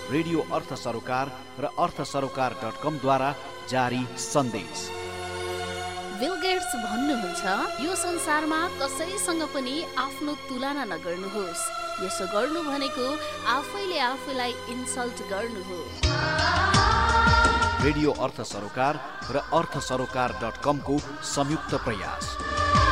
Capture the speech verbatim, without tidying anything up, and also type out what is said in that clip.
Radio अर्थ सरोकार र अर्थ सरोकार डट कम द्वारा जारी सन्देश। बिल गेट्स भन्नुहुन्छ, यो संसारमा कसैसँग पनि आफ्नो तुलना नगर्नुहोस्। यसो गर्नु भनेको आफैले आफूलाई इन्सल्ट गर्नु हो। रेडियो अर्थ सरोकार र अर्थ सरोकार डट कम को संयुक्त प्रयास।